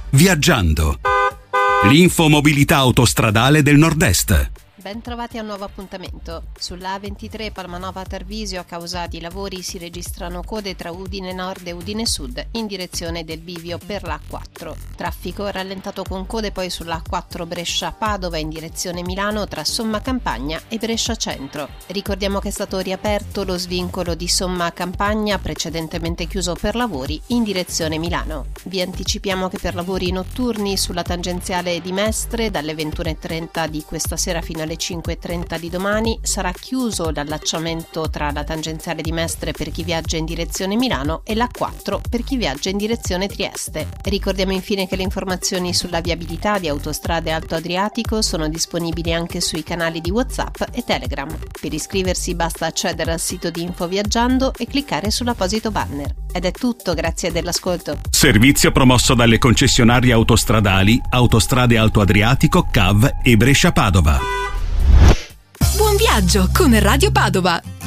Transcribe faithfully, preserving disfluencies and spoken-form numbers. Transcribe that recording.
Viaggiando. L'info mobilità autostradale del Nord-Est. Ben trovati a un nuovo appuntamento. Sulla A ventitré Palmanova Tarvisio, a causa di lavori, si registrano code tra Udine Nord e Udine Sud in direzione del bivio per l'A quattro. Traffico rallentato con code poi sulla A quattro Brescia Padova in direzione Milano tra Somma Campagna e Brescia Centro. Ricordiamo che è stato riaperto lo svincolo di Somma Campagna, precedentemente chiuso per lavori, in direzione Milano. Vi anticipiamo che per lavori notturni sulla tangenziale di Mestre dalle ventuno e trenta di questa sera fino alle cinque e trenta di domani sarà chiuso l'allacciamento tra la tangenziale di Mestre per chi viaggia in direzione Milano e l'A quattro per chi viaggia in direzione Trieste. Ricordiamo infine che le informazioni sulla viabilità di Autostrade Alto Adriatico sono disponibili anche sui canali di WhatsApp e Telegram. Per iscriversi basta accedere al sito di Info Viaggiando e cliccare sull'apposito banner. Ed è tutto, grazie dell'ascolto. Servizio promosso dalle concessionarie autostradali Autostrade Alto Adriatico, C A V e Brescia Padova. Buon viaggio con Radio Padova!